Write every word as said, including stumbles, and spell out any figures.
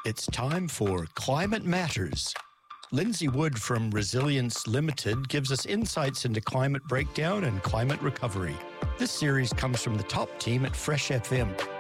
It's time for Climate Matters. Lindsay Wood from Resilience Limited gives us insights into climate breakdown and climate recovery. This series comes from the top team at Fresh F M.